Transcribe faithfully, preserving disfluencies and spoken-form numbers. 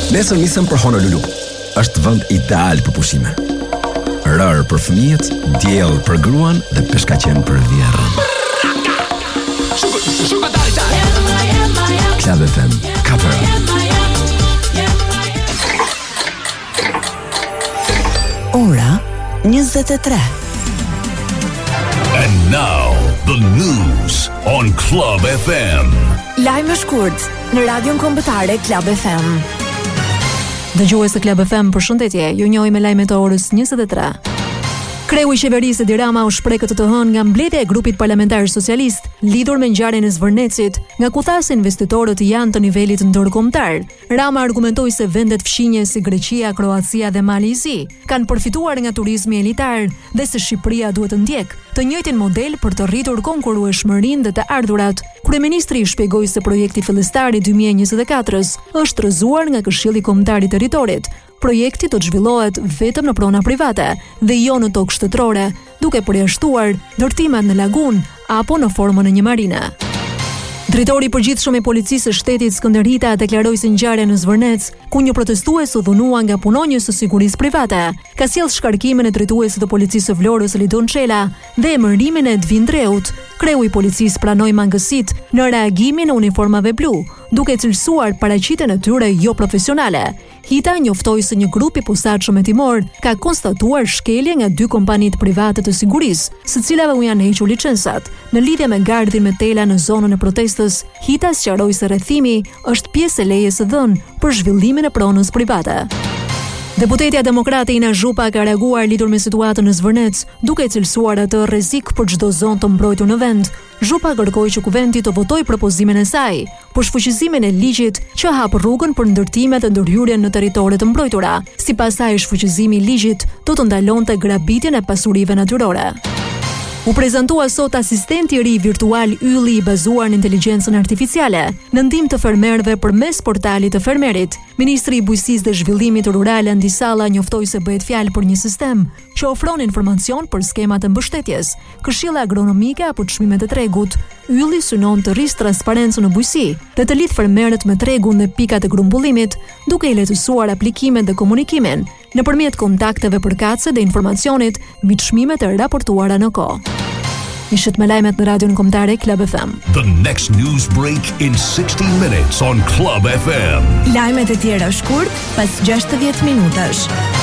Nesër nisëm për Honolulu. Është vend ideal për pushime. Rër për fëmijët, diell për gruan dhe peshkaqen për vjerrën. Club F M, Qatar. Ora njëzet e tre. And now, the news on Club F M. Lajme shkurt në radion kombëtare Club F M. Dëgjues të Club F M, përshëndetje. Ju njohim me lajmet e orës njëzet e tre. Kreu i qeverisë Edi Rama u shpreh këtë të hënë nga mbledhja e grupit parlamentar socialist lidhur me ngjarjen e Zvërnecit, nga ku tha se investitorët janë të nivelit ndërkombëtar. Rama argumentoi se vendet fshinje si Greqia, Kroacia dhe Malizi kanë përfituar nga turizmi elitar dhe se Shqipëria duhet të ndjek të njëjtin model për të rritur konkurrueshmërinë dhe të ardhurat. Kryeministri shpjegoi se projekti fillestar i dy mijë e njëzet e katër është rrëzuar nga Këshilli Kombëtar i Territorit. Projekti do të zhvillohet vetëm në prona private dhe jo në tokë shtetërore, duke përjashtuar ndërtimet në lagun apo në formën e një marine. Drejtori i përgjithshëm i policisë së shtetit Skënder Hita deklaroi se ngjarja në Zvërnec, ku një protestues u dhunua nga punonjës së sigurisë private, ka sjellë shkarkimin e drejtuesit të policisë së Vlorës Lidon Çela dhe emërimin e Edvin Dreut. Kreu i policisë pranoi mangësitë në reagimin e uniformave blu, duke cilësuar paraqitjen e tyre jo profesionale. Hita njoftoi se një grup i posaçëm hetimor ka konstatuar shkelje nga dy kompanitë private të sigurisë, së cilave u janë hequr licencat. Në lidhje me gardhin me tela në zonën e protestës, Hita sqaroi se rrethimi është pjesë e lejes së dhënë për zhvillimin e pronës private. Deputetja demokrate Ina Zhupa ka reaguar lidhur me situatën në Zvërnec, duke cilësuar atë rrezik për çdo zonë të mbrojtur në vend. Zhupa kërkoi që Kuvendit të votojë propozimin e saj për shfuqizimin e ligjit që hap rrugën për ndërtimet e ndërhyrjen në territore të mbrojtura. Sipas saj, shfuqizimi i ligjit do të ndalonte grabitjen e pasurive natyrore. U prezantua sot asistenti i ri virtual ylli i bazuar në inteligjencën artificiale, në ndihmë të fermerëve përmes portalit të fermerit. Ministri i Bujqësisë dhe Zhvillimit Rural Andi Salla njoftoi se bëhet fjalë për një sistem që ofron informacion për skemat e mbështetjes, këshilla agronomike apo çmimet e tregut. Ylli synon të rrisë transparencën në bujqësi dhe të lidh fermerët me tregun dhe pikat e grumbullimit, duke i lehtësuar aplikimin dhe komunikimin nëpërmjet kontakteve përkatëse dhe informacionit mbi çmimet e raportuara në kohë. Ishit me lajmet në radion kombëtare Club F M. The next news break in sixty minutes on Club F M. Lajmet e tjera shkurt pas gjashtëdhjetë minutash.